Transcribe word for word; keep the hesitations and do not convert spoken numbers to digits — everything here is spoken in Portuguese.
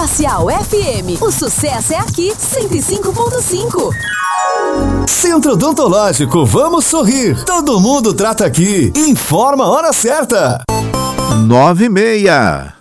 Comercial F M. O sucesso é aqui, cento e cinco ponto cinco. Centro Odontológico, vamos sorrir. Todo mundo trata aqui. Informa a hora certa. Nove e meia.